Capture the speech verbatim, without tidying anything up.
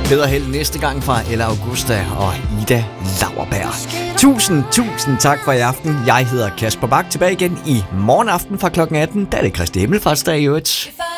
Bedre held næste gang fra Ella Augusta og Ida Lauerberg. Tusind, tusind tak for i aften. Jeg hedder Kasper Bak, tilbage igen i morgen aften fra klokken atten. Der er det Kristi Himmelfartsdag i øvrigt.